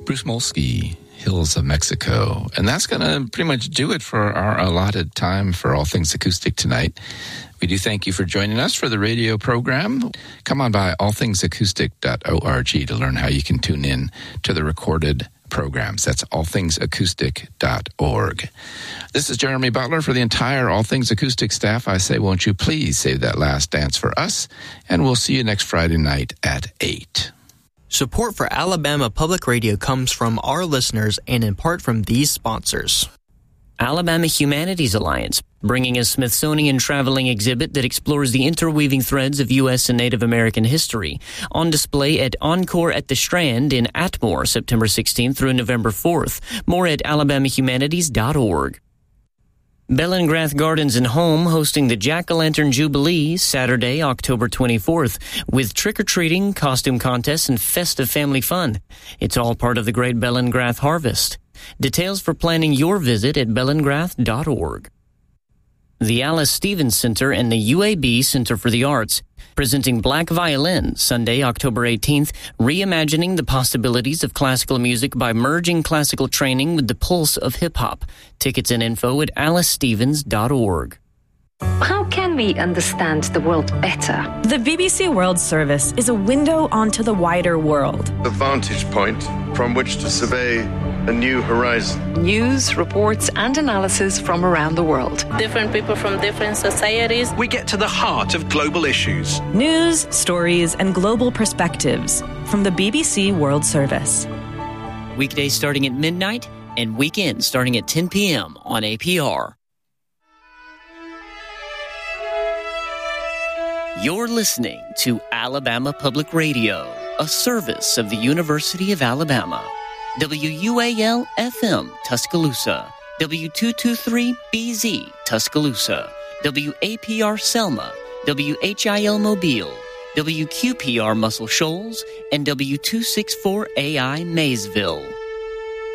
Bruce Molsky, Hills of Mexico. And that's going to pretty much do it for our allotted time for All Things Acoustic tonight. We do thank you for joining us for the radio program. Come on by allthingsacoustic.org to learn how you can tune in to the recorded programs. That's allthingsacoustic.org. This is Jeremy Butler for the entire All Things Acoustic staff. I say, won't you please save that last dance for us? And we'll see you next Friday night at 8. Support for Alabama Public Radio comes from our listeners and in part from these sponsors. Alabama Humanities Alliance, bringing a Smithsonian traveling exhibit that explores the interweaving threads of U.S. and Native American history. On display at Encore at the Strand in Atmore, September 16th through November 4th. More at alabamahumanities.org. Bellingrath Gardens and Home hosting the Jack-O-Lantern Jubilee Saturday, October 24th, with trick-or-treating, costume contests, and festive family fun. It's all part of the Great Bellingrath Harvest. Details for planning your visit at bellingrath.org. The Alice Stevens Center and the UAB Center for the Arts, presenting Black Violin, Sunday, October 18th, reimagining the possibilities of classical music by merging classical training with the pulse of hip-hop. Tickets and info at alicestevens.org. How can we understand the world better? The BBC World Service is a window onto the wider world. The vantage point from which to survey a new horizon. News, reports, and analysis from around the world. Different people from different societies. We get to the heart of global issues. News, stories, and global perspectives from the BBC World Service. Weekdays starting at midnight and weekends starting at 10 p.m. on APR. You're listening to Alabama Public Radio, a service of the University of Alabama. WUAL-FM, Tuscaloosa. W223-BZ, Tuscaloosa. WAPR Selma. WHIL Mobile. WQPR Muscle Shoals. And W264AI Maysville.